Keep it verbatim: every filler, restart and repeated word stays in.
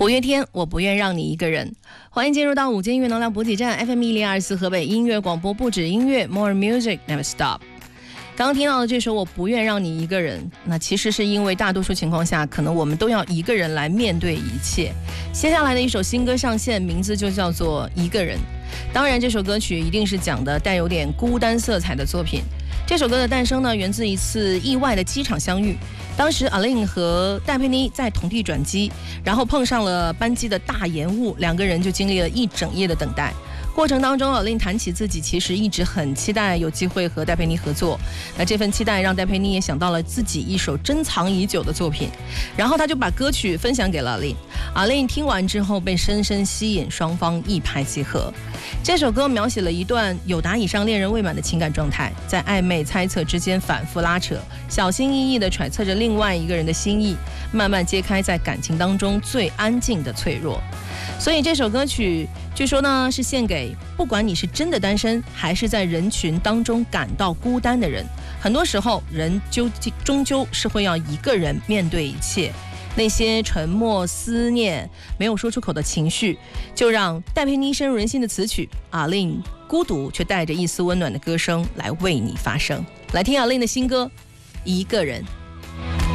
五月天，我不愿让你一个人。欢迎进入到午间音乐能量补给站 F M 一零二四河北音乐广播，不止音乐 More Music Never Stop。刚刚听到的这首《我不愿让你一个人》，那其实是因为大多数情况下，可能我们都要一个人来面对一切。接下来的一首新歌上线，名字就叫做《一个人》。当然，这首歌曲一定是讲的带有点孤单色彩的作品。这首歌的诞生呢，源自一次意外的机场相遇。当时阿令和戴佩妮在同地转机，然后碰上了班机的大延误，两个人就经历了一整夜的等待。过程当中，阿令谈起自己其实一直很期待有机会和戴佩妮合作，那这份期待让戴佩妮也想到了自己一首珍藏已久的作品，然后他就把歌曲分享给了阿令。阿令听完之后被深深吸引，双方一拍即合。这首歌描写了一段友达以上恋人未满的情感状态，在暧昧猜测之间反复拉扯，小心翼翼地揣测着另外一个人的心意，慢慢揭开在感情当中最安静的脆弱。所以这首歌曲据说呢是献给不管你是真的单身还是在人群当中感到孤单的人。很多时候人究竟终究是会要一个人面对一切，那些沉默思念没有说出口的情绪，就让戴佩妮深入人心的词曲，阿令孤独却带着一丝温暖的歌声来为你发声。来听阿令的新歌《一个人》。